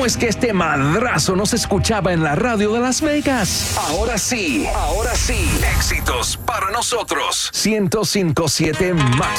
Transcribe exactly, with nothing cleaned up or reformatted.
es que este madrazo no se escuchaba en la radio de Las Vegas? Ahora sí, ahora sí. Éxitos para nosotros. ciento cinco punto siete más.